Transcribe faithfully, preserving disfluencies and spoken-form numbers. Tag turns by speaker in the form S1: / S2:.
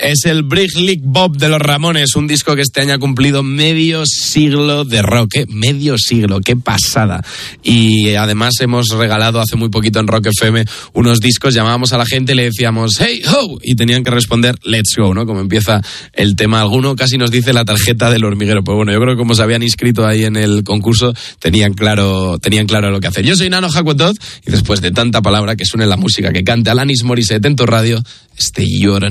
S1: Es el Big League Bob de los Ramones, un disco que este año ha cumplido medio siglo de rock, ¿eh? Medio siglo, qué pasada. Y además hemos regalado hace muy poquito en Rock F M unos discos, llamábamos a la gente y le decíamos hey ho, y tenían que responder let's go, ¿no? Como empieza el tema. Alguno casi nos dice la tarjeta del hormiguero, pues bueno, yo creo que como se habían inscrito ahí en el concurso, tenían claro, tenían claro lo que hacer. Yo soy Nano Hackwatt y después de tanta palabra que suene la música que cante Alanis Morissette en tu radio, este llora